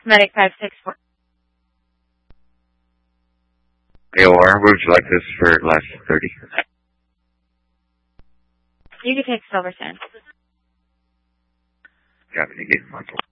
Medic 564. AOR, where would you like this for last 30? You can take Silver Sand. Got it, you get